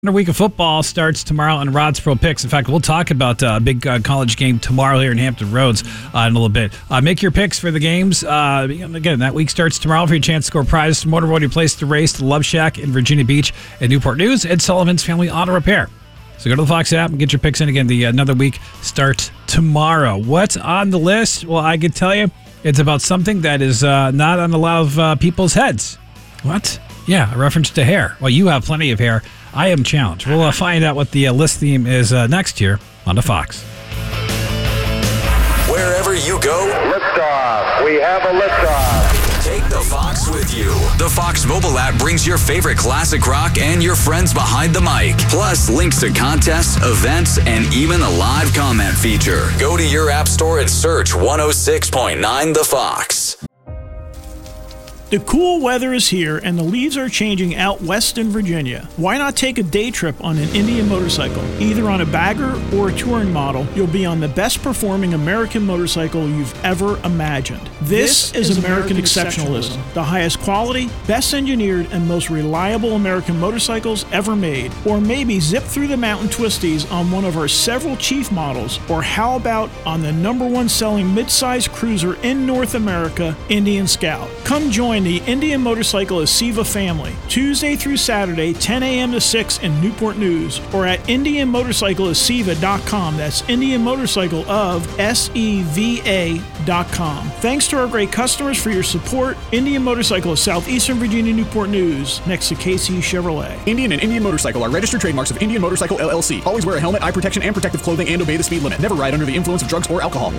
Another week of football starts tomorrow on Rod's Pro Picks. In fact, we'll talk about a big college game tomorrow here in Hampton Roads in a little bit. Make your picks for the games. Again, that week starts tomorrow for your chance to score prizes. Motorboat, your place to race, the Love Shack in Virginia Beach, and Newport News, Ed Sullivan's Family Auto Repair. So go to the Fox app and get your picks in. Again, another week starts tomorrow. What's on the list? Well, I can tell you it's about something that is not on a lot of people's heads. What? Yeah, a reference to hair. Well, you have plenty of hair. I am challenged. We'll find out what the list theme is next year on the Fox. Wherever you go, liftoff. We have a liftoff. Take the Fox with you. The Fox mobile app brings your favorite classic rock and your friends behind the mic. Plus, links to contests, events, and even a live comment feature. Go to your app store and search 106.9 The Fox. The cool weather is here and the leaves are changing out west in Virginia. Why not take a day trip on an Indian motorcycle? Either on a bagger or a touring model, you'll be on the best performing American motorcycle you've ever imagined. This is American exceptionalism. The highest quality, best engineered, and most reliable American motorcycles ever made. Or maybe zip through the mountain twisties on one of our several Chief models. Or how about on the #1 selling midsize cruiser in North America, Indian Scout. Come join the Indian Motorcycle Aceva family, Tuesday through Saturday, 10 a.m. to 6 in Newport News, or at IndianMotorcycleAceva.com. That's Indian Motorcycle of SEVA.com. Thanks to our great customers for your support. Indian Motorcycle of Southeastern Virginia, Newport News, next to KC Chevrolet. Indian and Indian Motorcycle are registered trademarks of Indian Motorcycle LLC. Always wear a helmet, eye protection, and protective clothing, and obey the speed limit. Never ride under the influence of drugs or alcohol.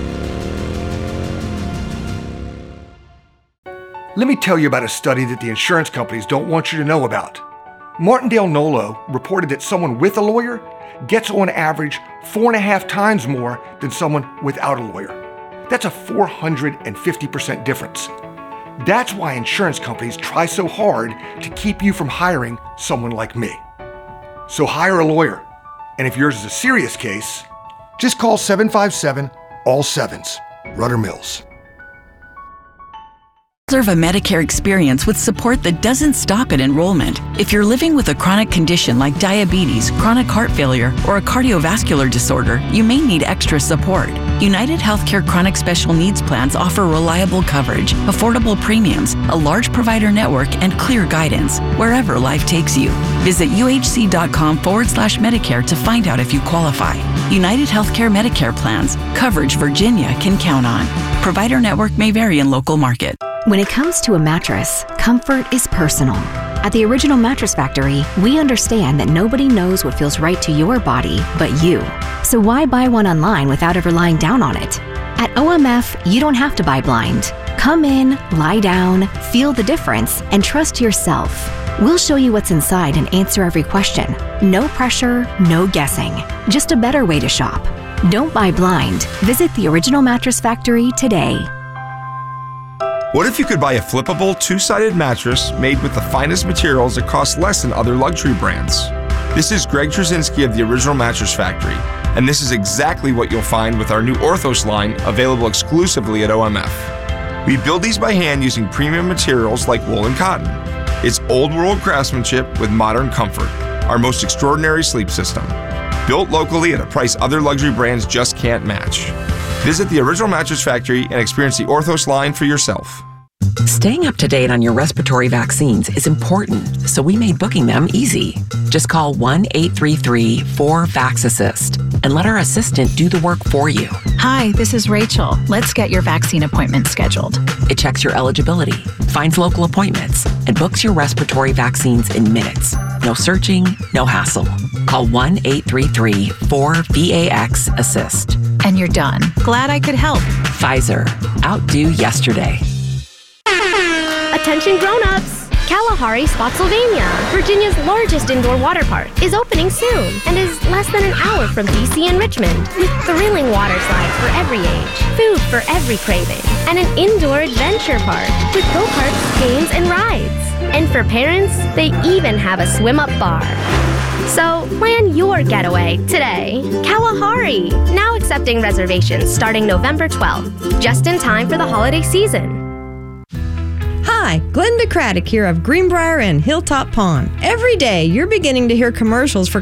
Let me tell you about a study that the insurance companies don't want you to know about. Martindale Nolo reported that someone with a lawyer gets on average 4.5 times more than someone without a lawyer. That's a 450% difference. That's why insurance companies try so hard to keep you from hiring someone like me. So hire a lawyer. And if yours is a serious case, just call 757-ALL-7s. Rudder Mills. Serve a Medicare experience with support that doesn't stop at enrollment. If you're living with a chronic condition like diabetes, chronic heart failure, or a cardiovascular disorder, you may need extra support. United Healthcare Chronic Special Needs Plans offer reliable coverage, affordable premiums, a large provider network, and clear guidance wherever life takes you. Visit uhc.com/Medicare to find out if you qualify. United Healthcare Medicare plans, coverage Virginia can count on. Provider network may vary in local market. When it comes to a mattress, comfort is personal. At the Original Mattress Factory, we understand that nobody knows what feels right to your body but you. So why buy one online without ever lying down on it? At OMF, you don't have to buy blind. Come in, lie down, feel the difference, and trust yourself. We'll show you what's inside and answer every question. No pressure, no guessing. Just a better way to shop. Don't buy blind. Visit the Original Mattress Factory today. What if you could buy a flippable, two-sided mattress made with the finest materials that cost less than other luxury brands? This is Greg Trzynski of the Original Mattress Factory, and this is exactly what you'll find with our new Orthos line, available exclusively at OMF. We build these by hand using premium materials like wool and cotton. It's old-world craftsmanship with modern comfort, our most extraordinary sleep system. Built locally at a price other luxury brands just can't match. Visit the Original Mattress Factory and experience the Orthos line for yourself. Staying up to date on your respiratory vaccines is important, so we made booking them easy. Just call 1-833-4-VAX-ASSIST and let our assistant do the work for you. Hi, this is Rachel. Let's get your vaccine appointment scheduled. It checks your eligibility, finds local appointments, and books your respiratory vaccines in minutes. No searching, no hassle. Call 1-833-4-VAX-ASSIST. And you're done. Glad I could help. Pfizer. Outdo yesterday. Attention grown-ups! Kalahari Spotsylvania, Virginia's largest indoor water park, is opening soon and is less than an hour from D.C. and Richmond, with thrilling water slides for every age, food for every craving, and an indoor adventure park with go-karts, games, and rides. And for parents, they even have a swim-up bar. So plan your getaway today. Kalahari, now accepting reservations starting November 12th, just in time for the holiday season. Hi, Hi, Glenda Craddock here of Greenbrier and Hilltop Pond. Every day, you're beginning to hear commercials for